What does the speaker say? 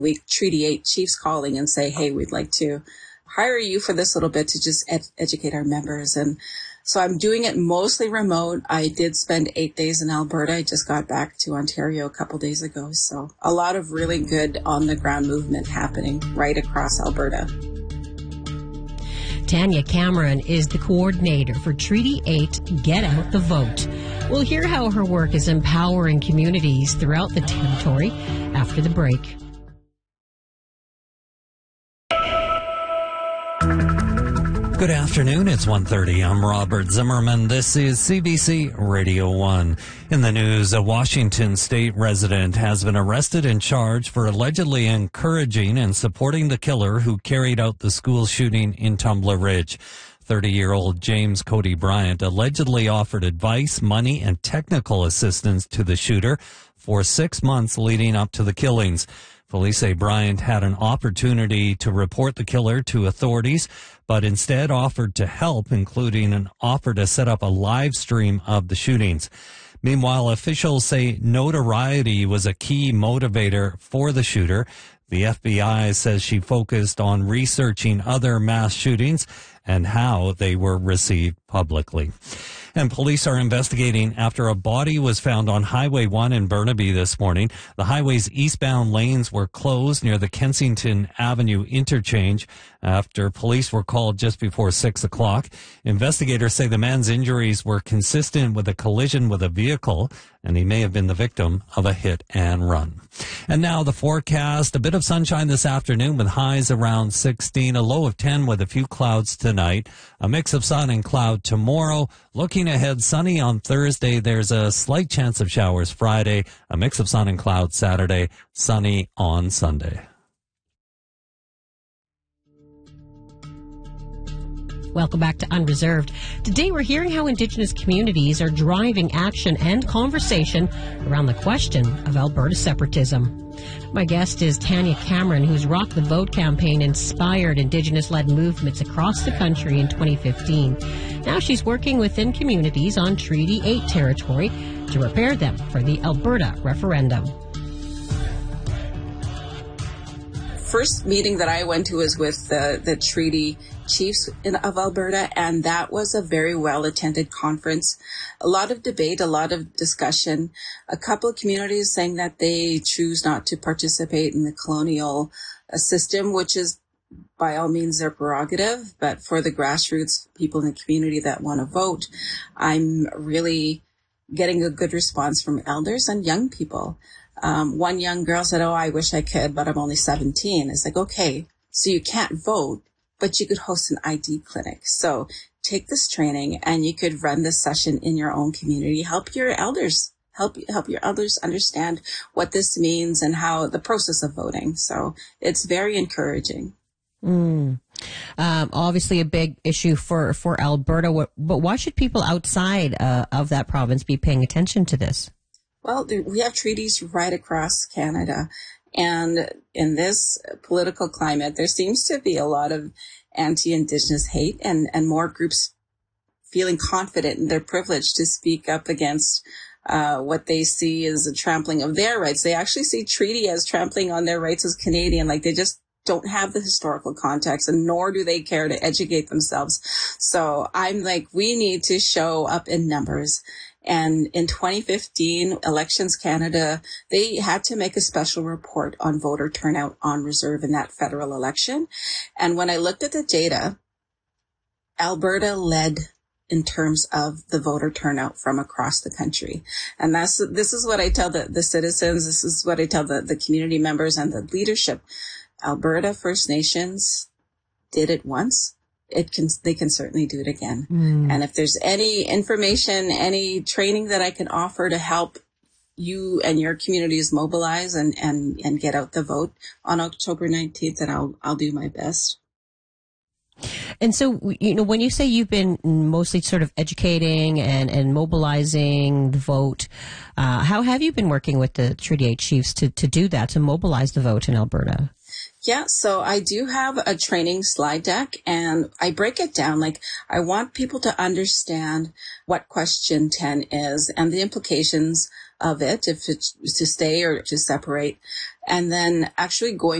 week, Treaty 8 chiefs calling and say, hey, we'd like to hire you for this little bit to just educate our members. And so I'm doing it mostly remote. I did spend 8 days in Alberta. I just got back to Ontario a couple days ago. So a lot of really good on-the-ground movement happening right across Alberta. Tanya Cameron is the coordinator for Treaty 8 Get Out the Vote. We'll hear how her work is empowering communities throughout the territory after the break. Good afternoon. It's 1:30. I'm Robert Zimmerman. This is CBC Radio 1. In the news, a Washington state resident has been arrested and charged for allegedly encouraging and supporting the killer who carried out the school shooting in Tumbler Ridge. 30-year-old James Cody Bryant allegedly offered advice, money, and technical assistance to the shooter for 6 months leading up to the killings. Police say Bryant had an opportunity to report the killer to authorities, but instead offered to help, including an offer to set up a live stream of the shootings. Meanwhile, officials say notoriety was a key motivator for the shooter. The FBI says she focused on researching other mass shootings and how they were received publicly. And police are investigating after a body was found on Highway 1 in Burnaby this morning. The highway's eastbound lanes were closed near the Kensington Avenue interchange after police were called just before 6 o'clock. Investigators say the man's injuries were consistent with a collision with a vehicle, and he may have been the victim of a hit and run. And now the forecast, a bit of sunshine this afternoon with highs around 16, a low of 10 with a few clouds tonight, a mix of sun and cloud tomorrow. Looking ahead, sunny on Thursday. There's a slight chance of showers Friday, a mix of sun and cloud Saturday, sunny on Sunday. Welcome back to Unreserved. Today we're hearing how Indigenous communities are driving action and conversation around the question of Alberta separatism. My guest is Tanya Cameron, whose Rock the Vote campaign inspired Indigenous-led movements across the country in 2015. Now she's working within communities on Treaty 8 territory to prepare them for the Alberta referendum. First meeting that I went to was with the Treaty Chiefs of Alberta, and that was a very well-attended conference. A lot of debate, a lot of discussion. A couple of communities saying that they choose not to participate in the colonial system, which is by all means their prerogative. But for the grassroots people in the community that want to vote, I'm really getting a good response from elders and young people. One young girl said, I wish I could, but I'm only 17. It's like, okay, so you can't vote, but you could host an ID clinic. So take this training and you could run this session in your own community. Help your elders, help your elders understand what this means and how the process of voting. So it's very encouraging. Obviously a big issue for Alberta, but why should people outside of that province be paying attention to this? Well, we have treaties right across Canada. And in this political climate, there seems to be a lot of anti-Indigenous hate and more groups feeling confident in their privilege to speak up against what they see as a trampling of their rights. They actually see treaty as trampling on their rights as Canadian, like they just don't have the historical context, and nor do they care to educate themselves. So I'm like, we need to show up in numbers. And in 2015, Elections Canada, they had to make a special report on voter turnout on reserve in that federal election. And when I looked at the data, Alberta led in terms of the voter turnout from across the country. And this is what I tell the citizens. This is what I tell the community members and the leadership. Alberta First Nations did it once. They can certainly do it again. And if there's any information, any training that I can offer to help you and your communities mobilize and get out the vote on October 19th, then I'll do my best. And so, when you say you've been mostly sort of educating and mobilizing the vote, how have you been working with the Treaty 8 chiefs to do that, to mobilize the vote in Alberta? Yeah, so I do have a training slide deck, and I break it down. Like, I want people to understand what question 10 is and the implications of it, if it's to stay or to separate, and then actually going